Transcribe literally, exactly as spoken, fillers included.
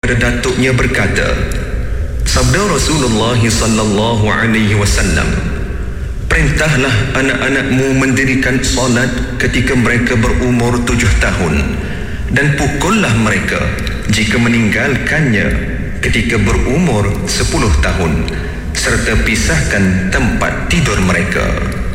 daripada datuknya berkata, sabda Rasulullah sallallahu alaihi wasallam, perintahlah anak-anakmu mendirikan solat ketika mereka berumur tujuh tahun dan pukullah mereka jika meninggalkannya ketika berumur sepuluh tahun, serta pisahkan tempat tidur mereka.